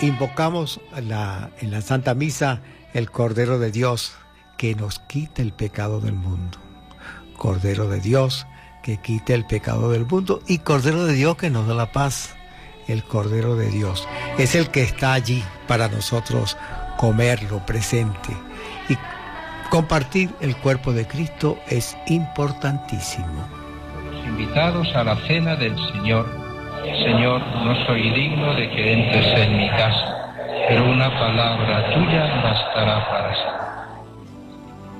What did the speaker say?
invocamos en la Santa Misa el Cordero de Dios que nos quita el pecado del mundo. Cordero de Dios que quita el pecado del mundo y Cordero de Dios que nos da la paz. El Cordero de Dios es el que está allí para nosotros comerlo presente. Y compartir el cuerpo de Cristo es importantísimo. Los invitados a la cena del Señor. Señor, no soy digno de que entres en mi casa, pero una palabra tuya bastará para siempre.